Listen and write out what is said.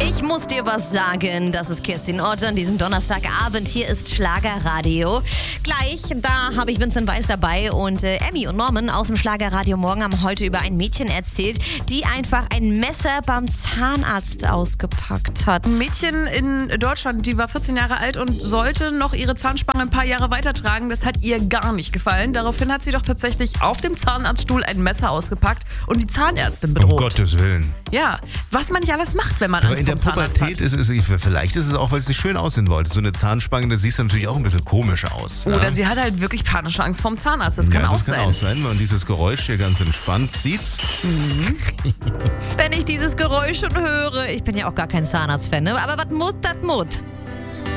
Ich muss dir was sagen, das ist Kirstin Ott an diesem Donnerstagabend. Hier ist Schlagerradio. Gleich, da habe ich Vincent Weiss dabei und Emmy und Norman aus dem Schlagerradio Morgen haben heute über ein Mädchen erzählt, die einfach ein Messer beim Zahnarzt ausgepackt hat. Ein Mädchen in Deutschland, die war 14 Jahre alt und sollte noch ihre Zahnspange ein paar Jahre weitertragen. Das hat ihr gar nicht gefallen. Daraufhin hat sie doch tatsächlich auf dem Zahnarztstuhl ein Messer ausgepackt und die Zahnärztin bedroht. Um Gottes Willen. Ja, was man nicht alles macht, wenn man Aber Angst in der vor dem Zahnarzt Pubertät ist es, vielleicht ist es auch, weil es nicht schön aussehen wollte. So eine Zahnspange, da siehst du natürlich auch ein bisschen komisch aus. hat. Oder sie hat halt wirklich panische Angst vorm Zahnarzt. Das kann auch das sein. kann auch sein, wenn man dieses Geräusch hier ganz entspannt sieht. Wenn ich dieses Geräusch schon höre, ich bin ja auch gar kein Zahnarztfan, ne? Aber was muss, das muss.